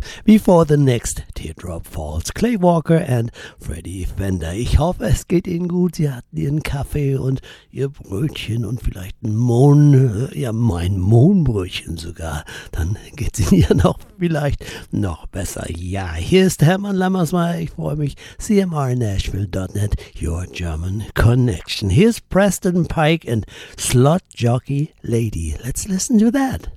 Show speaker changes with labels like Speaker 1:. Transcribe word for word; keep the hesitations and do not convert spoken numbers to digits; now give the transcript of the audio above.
Speaker 1: Before the Next Teardrop Falls, Clay Walker and Freddie Fender. Ich hoffe, es geht Ihnen gut. Sie hatten Ihren Kaffee und Ihr Brötchen und vielleicht ein Mohn, ja, mein Mohnbrötchen sogar. Dann geht es Ihnen ja noch vielleicht noch besser. Ja, hier ist Hermann Lammersmeier. Ich freue mich. C M R Nashville dot net, Your German Connection. Here's Preston Pike and Slot Jockey Lady. Let's listen to that.